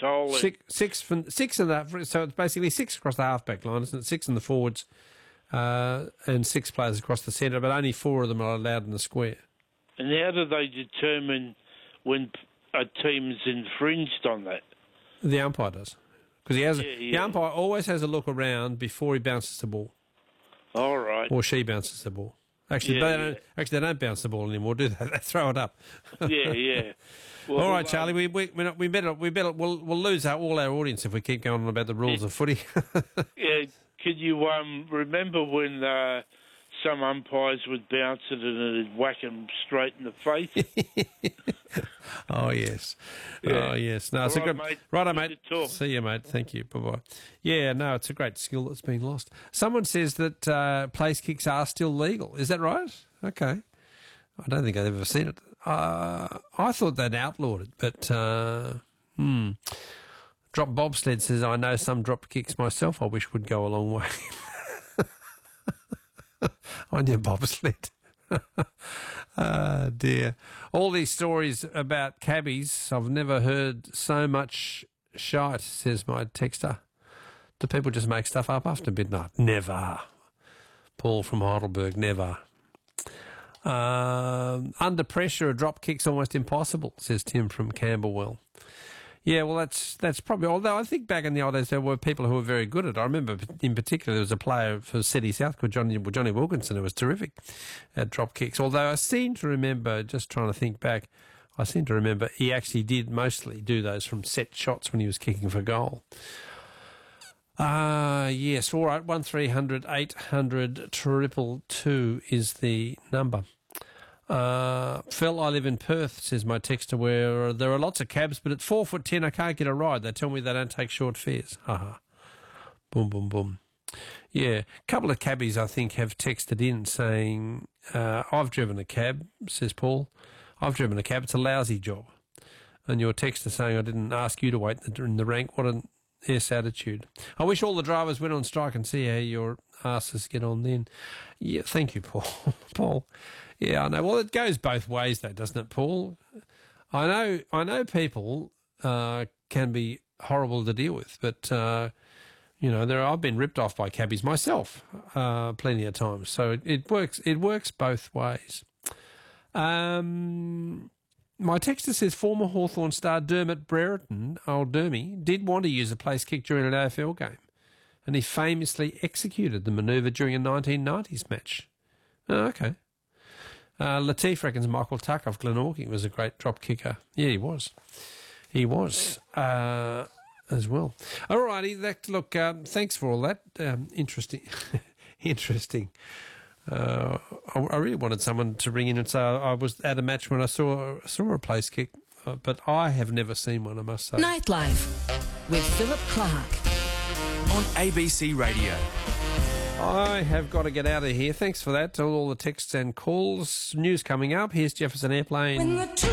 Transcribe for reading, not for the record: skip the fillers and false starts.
Toley. Six in that. So it's basically 6 across the halfback line, isn't it? 6 in the forwards, and 6 players across the centre, but only 4 of them are allowed in the square. And how do they determine when a team's infringed on that? The umpire does, because the umpire always has a look around before he bounces the ball. All right. Or she bounces the ball. Actually, they don't bounce the ball anymore, do they? They throw it up. Yeah. Well, all right, Charlie. We'll lose all our audience if we keep going on about the rules of footy. Yeah. Could you remember when some umpires would bounce it and it'd whack them straight in the face? Oh yes. Yeah. Oh yes. No, it's a good. Mate. Righto, mate. See you, mate. Thank you. Bye bye. Yeah. No, it's a great skill that's been lost. Someone says that place kicks are still legal. Is that right? Okay. I don't think I've ever seen it. I thought they'd outlawed it, but Drop Bobsled says, I know some drop kicks myself I wish would go a long way. On your bobsled. Dear. All these stories about cabbies, I've never heard so much shite, says my texter. Do people just make stuff up after midnight? Never. Paul from Heidelberg, never. Under pressure, a drop kick's almost impossible, says Tim from Camberwell. Yeah, well, that's probably. Although I think back in the old days there were people who were very good at it. I remember, in particular, there was a player for City South called Johnny Wilkinson who was terrific at drop kicks. Although I seem to remember, just trying to think back, I seem to remember he actually did mostly do those from set shots when he was kicking for goal. Yes, all right. 1300 800 222 is the number. Phil, I live in Perth, says my texter, where there are lots of cabs, but at 4'10" I can't get a ride. They tell me they don't take short fares. Boom, boom, boom. Yeah, a couple of cabbies, I think, have texted in saying, I've driven a cab, says Paul. I've driven a cab. It's a lousy job. And your texter saying, I didn't ask you to wait in the rank. What an attitude. I wish all the drivers went on strike and see how your asses get on then. Yeah, thank you, Paul. Paul. Yeah, I know. Well, it goes both ways, though, doesn't it, Paul? I know people can be horrible to deal with, but I've been ripped off by cabbies myself plenty of times. So it works. It works both ways. My texter says former Hawthorn star Dermot Brereton, old Dermy, did want to use a place kick during an AFL game, and he famously executed the manoeuvre during a 1990s match. Oh, okay. Latif reckons Michael Tuck of Glenorchy was a great drop kicker. Yeah, he was. He was as well. All righty. Look, thanks for all that. Interesting. Interesting. I really wanted someone to ring in and say I was at a match when I saw a place kick, but I have never seen one, I must say. Nightlife with Philip Clark on ABC Radio. I have got to get out of here. Thanks for that. All the texts and calls. News coming up. Here's Jefferson Airplane.